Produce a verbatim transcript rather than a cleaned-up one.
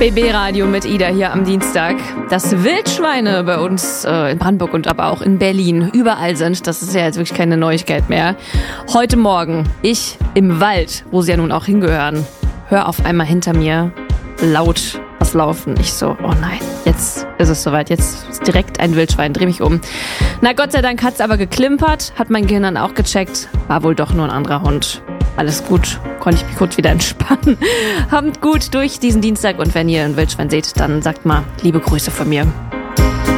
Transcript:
B B-Radio mit Ida hier am Dienstag. Dass Wildschweine bei uns äh, in Brandenburg und aber auch in Berlin überall sind, das ist ja jetzt wirklich keine Neuigkeit mehr. Heute Morgen, ich im Wald, wo sie ja nun auch hingehören, hör auf einmal hinter mir laut was laufen. Ich so, oh nein, jetzt ist es soweit, jetzt ist direkt ein Wildschwein, dreh mich um. Na Gott sei Dank hat es aber geklimpert, hat mein Gehirn dann auch gecheckt, war wohl doch nur ein anderer Hund. Alles gut, konnte ich mich kurz wieder entspannen. Habt gut durch diesen Dienstag und wenn ihr ein Wildschwein seht, dann sagt mal liebe Grüße von mir.